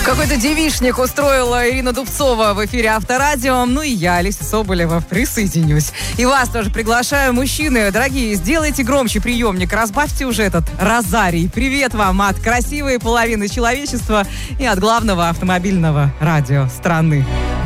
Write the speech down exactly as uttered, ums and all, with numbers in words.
Какой-то девичник устроила Ирина Дубцова в эфире Авторадио. Ну и я, Алиса Соболева, присоединюсь. И вас тоже приглашаю. Мужчины, дорогие, сделайте громче приемник. Разбавьте уже этот розарий. Привет вам от красивой половины человечества и от главного автомобильного радио страны.